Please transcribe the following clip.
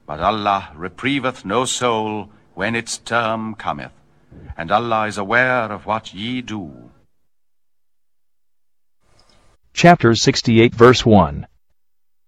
But Allah reprieveth no soul when its term cometh, and Allah is aware of what ye do. Chapter 68, verse 1.